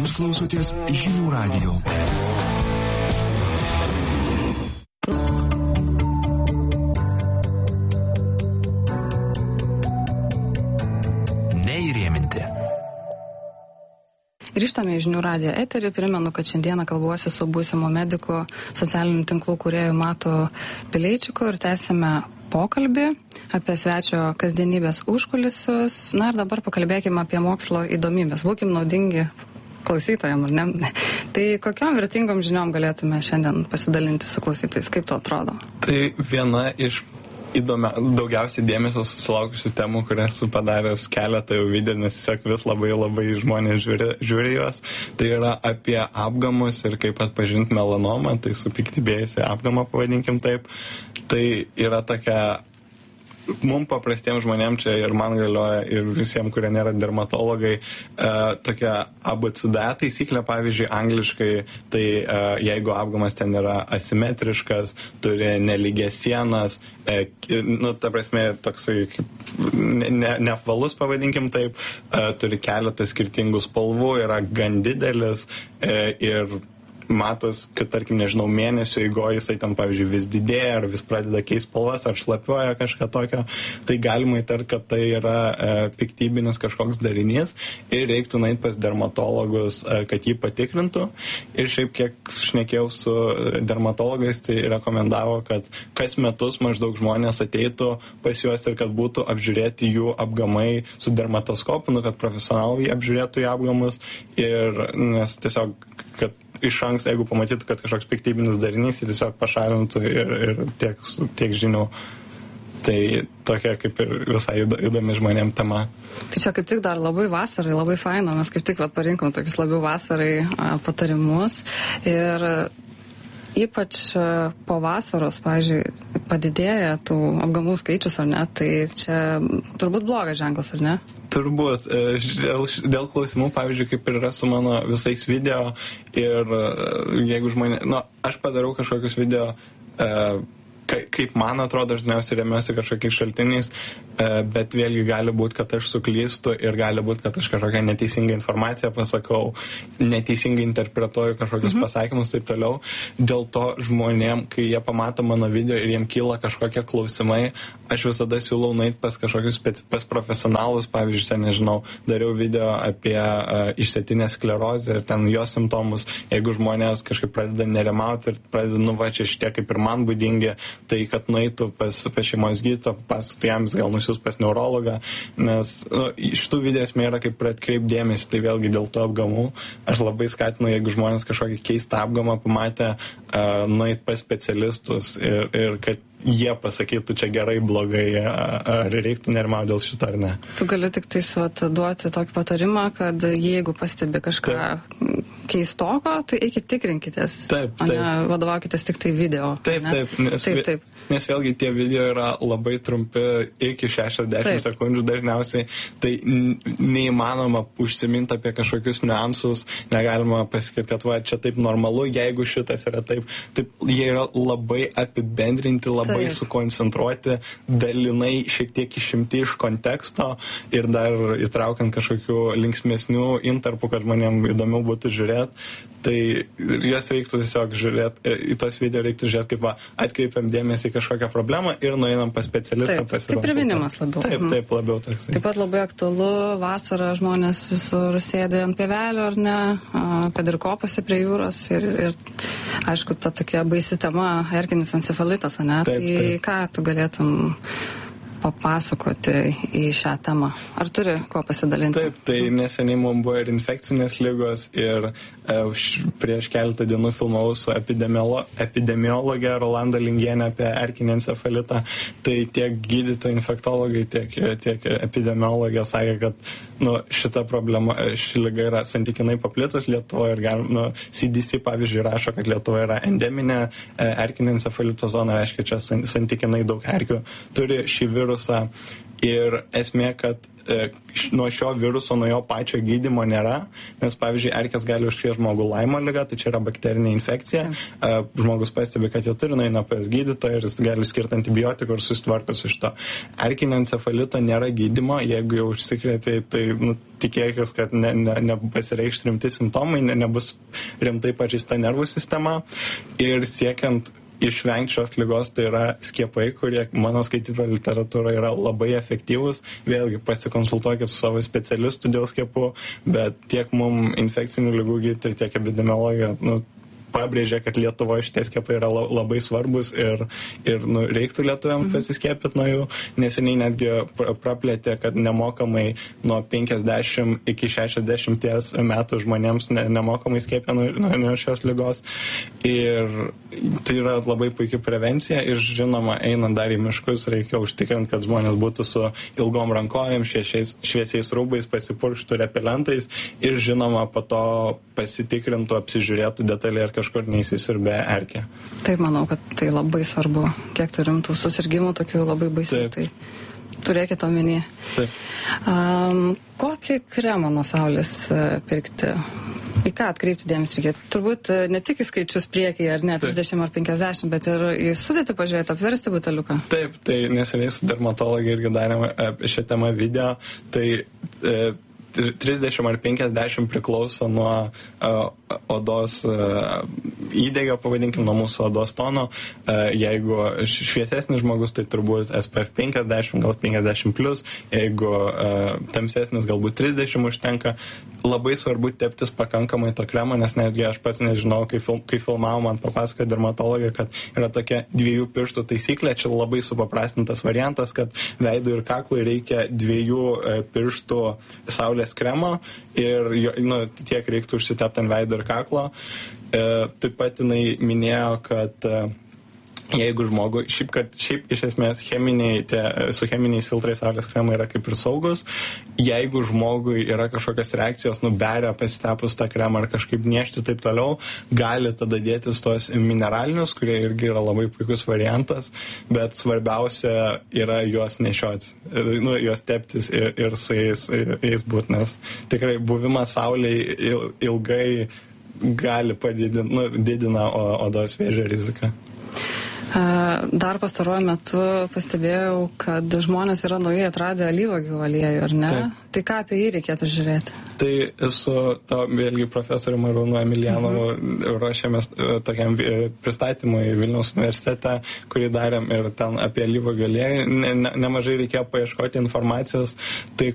Jūs klausotės Žinių radijo. Neįrėminti. Grįžtame į Žinių radijo eterį. Primenu, kad šiandieną kalbuosi su būsimo mediku, socialinių tinklų kūrėju Matu Pileičiku ir tęsime pokalbį apie svečio kasdienybės užkulisius. Na ir dabar pakalbėkime apie mokslo įdomybės. Būkim naudingi klausytojams, ar ne? Tai kokiom vertingom žiniom galėtume šiandien pasidalinti su klausytojais? Kaip to atrodo? Tai viena iš daugiausiai dėmesio susilaukusių temų, kurias esu padaręs keletą jau video, nes tiesiog vis labai žmonės žiūri juos. Tai yra apie apgamus ir kaip atpažinti melanomą, tai supiktybėjusi apgamą, pavadinkim taip. Tai yra tokia, mums paprastiems žmonėms čia ir man galioja ir visiems, kurie nėra dermatologai, tokia ABCD taisyklė, pavyzdžiui, angliškai, tai jeigu apgamas ten yra asimetriškas, turi nelygias sienas, ta prasme, toksai neapvalus, pavadinkim taip, turi keletą skirtingų spalvų, yra gan didelis ir matos, kad, tarkim, nežinau, mėnesio eigoje jisai ten, pavyzdžiui, vis didėja ar vis pradeda keisti spalvas ar šlapiuoja kažką tokio, tai galima įtarti, kad tai yra piktybinis kažkoks darinys ir reiktų nueiti pas dermatologus, kad jį patikrintų. Ir šiaip, kiek šnekėjau su dermatologais, tai rekomendavo, kad kas metus maždaug žmonės ateitų pas juos ir kad būtų apžiūrėti jų apgamai su dermatoskopu, kad profesionalai apžiūrėtų jų apgamus ir nes tiesiog, kad iš anksto, jeigu pamatytų, kad kažkoks piktybinis darinys, jį tiesiog pašalintų ir tiek žinių. Tai tokia kaip ir visai įdomi žmonėm tema. Tai čia kaip tik dar labai vasarai, labai faino, mes kaip tik parinkom tokius labiau vasarai patarimus ir ypač po vasaros, pavyzdžiui, padidėja tų apgamų skaičius, ar ne, tai čia turbūt blogas ženklas, ar ne? Turbūt. Dėl klausimų, pavyzdžiui, kaip ir yra su mano visais video ir jeigu žmonė, aš padarau kažkokius video, kaip man atrodo, dažniausiai remiuosi kažkokiais šaltiniais, bet vėlgi gali būti, kad aš suklystu ir gali būti, kad aš kažkokią neteisingą informaciją pasakau, neteisingai interpretuoju kažkokius pasakymus ir taip toliau. Dėl to žmonėm, kai jie pamato mano video ir jiem kyla kažkokie klausimai, aš visada siūlau nueiti pas kažkokius pas profesionalus, pavyzdžiui, nežinau, dariau video apie išsėtinę sklerozę ir ten jos simptomus. Jeigu žmonės kažkaip pradeda nerimauti ir pradeda, čia šitie kaip ir man būdingi, tai kad nueitų pas šeimos gydytoją, paskui jam gal nusiųs pas neurologą, nes šitų video esmė yra kaip atkreipti dėmesį, tai vėlgi dėl to apgamų. Aš labai skatinu, jeigu žmonės kažkokį keistą apgamą pamatę, nueiti pas specialistus ir kad jie pasakytų čia gerai, blogai, ar reiktų nerimauti dėl šito ar ne. Tu gali tik tais duoti tokį patarimą, kad jeigu pastebi kažką keistoko, tai eikit tikrinkitės. Taip. Vadovaukitės tik tai video. Taip. Nes vėlgi tie video yra labai trumpi, iki 60 sekundžių dažniausiai, tai neįmanoma užsiminti apie kažkokius niuansus, negalima pasakyti, kad čia taip normalu, jeigu šitas yra taip, jie yra labai apibendrinti, labai sukoncentruoti, dalinai šiek tiek išimti iš konteksto ir dar įtraukiant kažkokių linksmesnių intarpų, kad maniem įdomiau būtų žiūrėti. Tai jas reiktų tiesiog žiūrėti, į tos video reiktų žiūrėti, kaip atkreipiam dėmesį į kažkokią problemą ir nueinam pas specialistą pasiruošti. Kaip priminimas labiau. Taip, labiau toks. Taip pat labai aktualu, vasarą žmonės visur sėdė ant pievelio, ar ne, kad ir kopasi prie jūros ir aišku, ta tokia baisi tema, erkinis encefalitas, ne? Tai ką tu galėtum papasakoti į šią temą? Ar turi ko pasidalinti? Taip, tai neseniai mums buvo ir infekcinės ligos ir prieš keletą dienų filmavau su epidemiologė Rolanda Lingienė apie erkinį encefalitą. Tai tiek gydytojai, infektologai, tiek epidemiologė sakė, kad šita problema, ši liga yra santykinai paplitus Lietuvoje ir CDC, pavyzdžiui, rašo, kad Lietuvoje yra endeminė erkinio encefalito zona, reiškia, čia santykinai daug erkių turi šį virusą Ir esmė, kad nuo šio viruso, nuo jo pačio gydymo nėra, nes, pavyzdžiui, erkės gali užkrėsti žmogų Laimo ligą, tai čia yra bakterinė infekcija. Žmogus pastebi, kad jie turi, nueina pas gydytoją ir jis gali skirti antibiotikų ir susitvarko su šito. Erkinio encefalito nėra gydymo, jeigu jau užsikrėtė, tai tikėkis, kad nepasireikš rimti simptomai, nebus rimtai pažeista nervų sistema. Ir siekiant išvengti šios ligos, tai yra skiepai, kurie mano skaityta literatūra yra labai efektyvūs. Vėlgi pasikonsultuokit su savo specialistu dėl skiepų, bet tiek mum infekcinių ligų gydytojai, tiek epidemiologija pabrėžia, kad Lietuvoje šitie skiepai yra labai svarbus ir reiktų lietuviams pasiskiepyti nuo jų. Neseniai netgi praplėtė, kad nemokamai nuo 50 iki 60 metų žmonėms nemokamai skiepia nuo šios ligos. Ir tai yra labai puikia prevencija ir žinoma, einant dar į miškus, reikia užtikrinti, kad žmonės būtų su ilgom rankovėm, šviesiais rūbais, pasipurkštų repelentais ir žinoma, po to pasitikrintų, apsižiūrėtų detaliai, ar kažkur neįsisiurbė erkė. Taip, manau, kad tai labai svarbu. Kiek turim tų susirgymų, tokių labai baisių. Tai turėkite omenyje. Kokį kremą nuo saulės pirkti? Į ką atkreipti dėmesį reikėtų? Turbūt ne tik į skaičius priekyje, ar ne, 30 ar 50, bet ir į sudėtį pažiūrėti, apversti buteliuką. Taip, tai neseniai su dermatologai irgi darėme apie šią temą video. Tai 30 ar 50 priklauso nuo odos įdegio, pavadinkim, nuo mūsų odos tono. Jeigu šviesesnis žmogus, tai turbūt SPF 50, gal 50+, jeigu tamsesnis, galbūt 30 užtenka. Labai svarbu teptis pakankamai to kremo, nes netgi aš pats nežinau, kai filmavo, man papasakojo dermatologė, kad yra tokia 2 pirštų taisyklė, čia labai supaprastintas variantas, kad veidui ir kaklui reikia 2 pirštų saulės kremo ir tiek reiktų užsitepti ant veido ir kaklo. Taip pat jinai minėjo, kad jeigu žmogui, šiaip iš esmės su cheminiais filtrais saulės kremai yra kaip ir saugus, jeigu žmogui yra kažkokios reakcijos, beria pasitepus tą kremą ar kažkaip niešti taip toliau, gali tada dėtis tos mineralinius, kurie irgi yra labai puikus variantas, bet svarbiausia yra juos nešioti, juos teptis ir su jais būti, nes tikrai buvimas saulėje ilgai gali didina odos vėžio riziką. Dar pastaruoju metu pastebėjau, kad žmonės yra naujai atradę alyvuogių aliejų, ar ne? Taip. Tai ką apie jį reikėtų žiūrėti? Tai su vėlgi profesoriu Arūnu Emiljanovu ruošėmės tokiam pristatymui Vilniaus universitete, kurį darėm ir ten apie alyvuogių aliejų. Nemažai reikėjo paieškoti informacijos. Tai